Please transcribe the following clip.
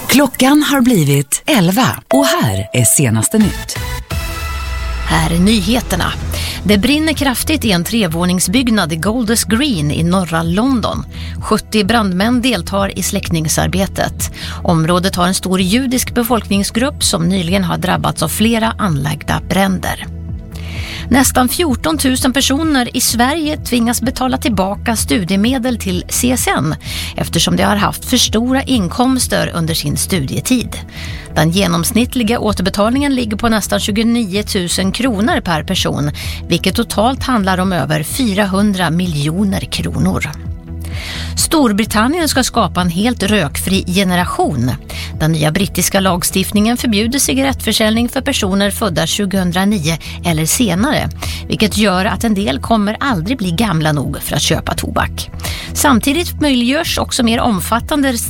Klockan har blivit 11 och här är senaste nytt. Här är nyheterna. Det brinner kraftigt i en 3-våningsbyggnad i Golders Green i norra London. 70 brandmän deltar i släckningsarbetet. Området har en stor judisk befolkningsgrupp som nyligen har drabbats av flera anlagda bränder. Nästan 14 000 personer i Sverige tvingas betala tillbaka studiemedel till CSN eftersom de har haft för stora inkomster under sin studietid. Den genomsnittliga återbetalningen ligger på nästan 29 000 kronor per person, vilket totalt handlar om över 400 miljoner kronor. Storbritannien ska skapa en helt rökfri generation. Den nya brittiska lagstiftningen förbjuder cigarettförsäljning för personer födda 2009 eller senare, vilket gör att en del kommer aldrig bli gamla nog för att köpa tobak. Samtidigt möjliggörs också mer omfattande